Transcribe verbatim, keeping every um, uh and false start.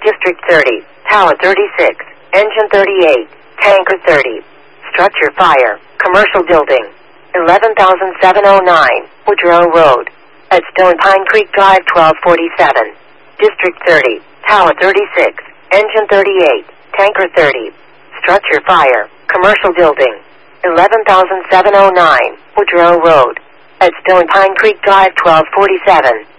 District thirty, Tower thirty-six, Engine thirty-eight, Tanker thirty. Structure fire, commercial building. eleven thousand seven hundred nine, Woodrow Road. At Stone Pine Creek Drive twelve forty-seven. District thirty, Tower thirty-six, Engine thirty-eight, Tanker thirty. Structure fire, commercial building. eleven thousand seven hundred nine, Woodrow Road. At Stone Pine Creek Drive twelve forty-seven.